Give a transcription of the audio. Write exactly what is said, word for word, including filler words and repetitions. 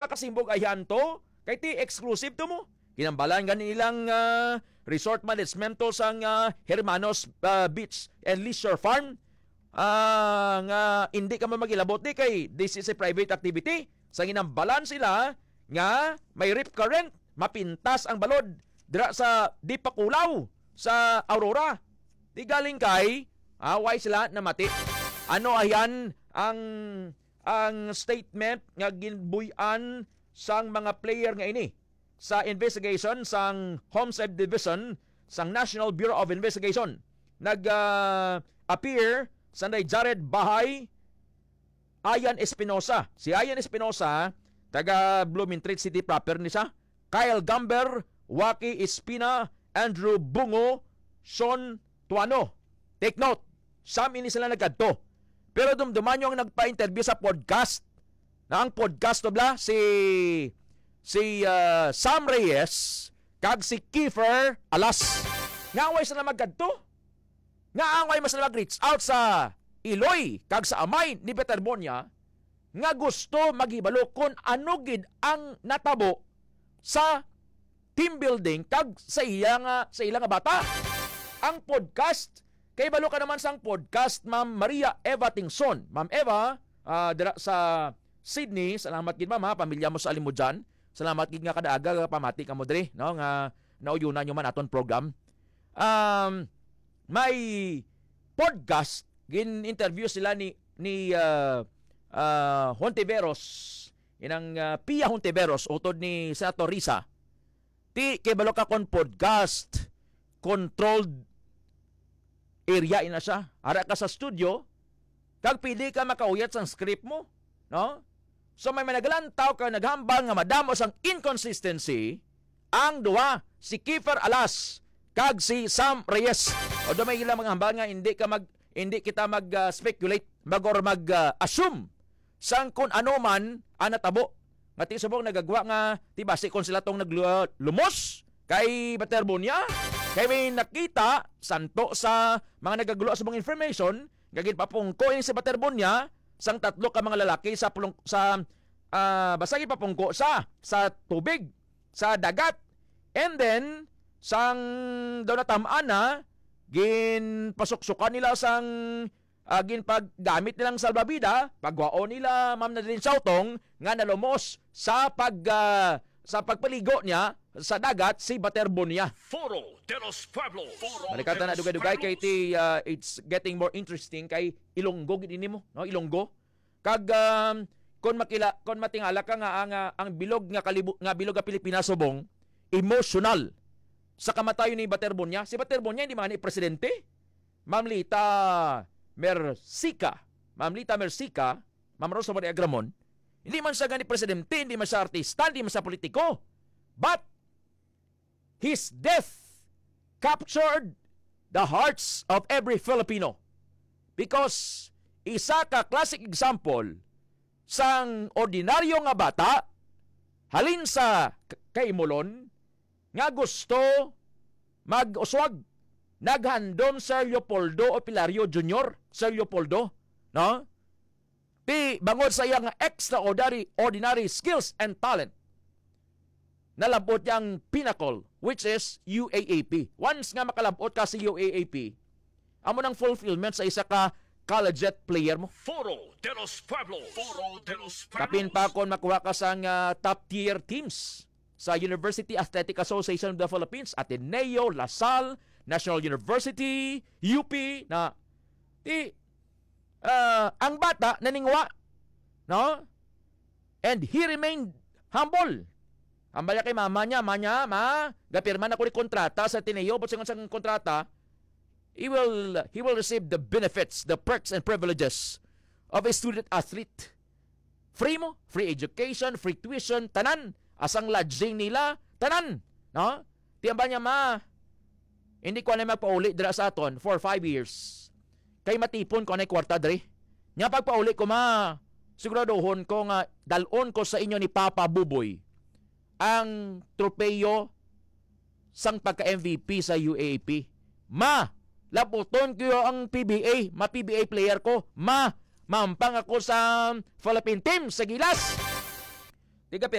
makasimbog ayan to, kay ti exclusive to mo. Kinambalan gani ilang uh, resort management to sang uh, Hermanos uh, Beach and Leisure Farm. Uh, nga hindi ka mamagilabot ni kay this is a private activity. Sa ginambalan sila nga may rip current, mapintas ang balod dira sa di pakulaw sa Aurora. Di galing kay away sila na mati. Ano ayan ang ang statement nga ginbuy-an sang mga player nga ini sa investigation sang Homicide Division sang National Bureau of Investigation. Nag-appear uh, sanday Jared Bahay, Ayan Espinosa. Si Ayan Espinosa, taga Blumentritt City proper ni siya. Kyle Gamber, Waki Espina, Andrew Bungo, Sean Tuano. Take note, Sam ini sila nagkadto. Pero dumduman yung nagpa-interview sa podcast. Na ang podcast to bla, si si uh, Sam Reyes, kag si Kiefer Alas. Ngaway sila magkadto. Nga angay mas na mag-reach out sa Iloy, kag sa amay ni Peter Bonya, nga gusto maghibalo kung ano gid ang natabo sa team building kag sa iya nga sa ilang nga bata. Ang podcast kay balo ka naman sang podcast Ma'am Maria Eva Tingson. Ma'am Eva, uh, dira sa Sydney, salamat gid ma'am ha, pamilya mo sa Alimudjan. Salamat gid nga kadaaga pamati ka mo diri, no, nga nauyunan nyo man aton program. Um may podcast gin-interview sila ni ni uh, uh, Hontiveros, inang uh, Pia Hontiveros utod ni Senator Risa. Ti kay balo ka kon podcast controlled area ina siya. Ara ka sa studio kag pili ka makauyat sang script mo, no? So may managalantaw ka naghambal nga madamo sang inconsistency ang duwa, si Kiefer Alas kag si Sam Reyes. O do may ilang mga hambal nga hindi ka mag hindi kita mag-speculate, uh, mag or mag-assume uh, sang kung ano man ang natabo. Nga ti subong nagagwa nga ti base kon sila tong naglumos kay Baterbonia. Kay may nakita santo sa mga nagagulo sa mga information, gagin papungko in si Baterbonia sang tatlo ka mga lalaki sa pulong, sa uh, basagi papungko sa sa tubig, sa dagat. And then sang daw natamaan na gin pasuksukan nila sang uh, gin paggamit nilang salbabida, pagwao nila Ma'am Nadine Sautong nga nalumos sa pag uh, sa pagpaligo niya sa dagat si Baterbonia. Foro de los Pueblos. Malikata na dugay-dugay kay ti uh, it's getting more interesting kay Ilonggo gid ini mo, no? Ilonggo. Kag um, kon makila kon matingala ka nga ang, uh, ang bilog nga kalibu, nga bilog nga Pilipinas subong emotional sa kamatayon ni Baterbonia. Si Baterbonia hindi man ni presidente. Ma'am Lita Mersica, Ma'am Lita Mersica, Ma'am Rosa Maria Agramon, hindi man siya gani presidente, hindi man siya artista, hindi man siya politiko. But his death captured the hearts of every Filipino. Because isa ka classic example sang ordinaryo nga bata halin sa kaimulon nga gusto mag-uswag, naghandom Sir Leopoldo Opilario Junior Sir Leopoldo, no? Ti bangod sa iyang extraordinary ordinary skills and talent, nalabot niyang pinnacle, which is U A A P. Once nga makalabot ka sa U A A P, amo ng fulfillment sa isa ka collegiate player mo. Foro de los Pueblos. Foro de los Pueblos. Kapin pa kon makuha ka sang uh, top tier teams sa University Athletic Association of the Philippines, Ateneo, LaSalle, National University, U P, na ti uh, ang bata naningwa, no? And he remained humble. Ambaya kay mama niya, ma niya, ma, gapirma na ko ni kontrata sa Ateneo, but sa sang kontrata, he will he will receive the benefits, the perks and privileges of a student athlete. Free mo, free education, free tuition, tanan. Asang lodging nila, tanan, no? Tiyamba niya, ma, hindi ko na magpauli dira sa aton for five years. Kay matipon ko na kwarta diri. Nga pagpauli ko, ma, siguraduhon ko nga dalon ko sa inyo ni Papa Buboy ang tropeyo sang pagka-M V P sa U A A P. Ma, laputon ko ang P B A, ma-P B A player ko. Ma, mampang ako sa Philippine team sa Gilas. Tiga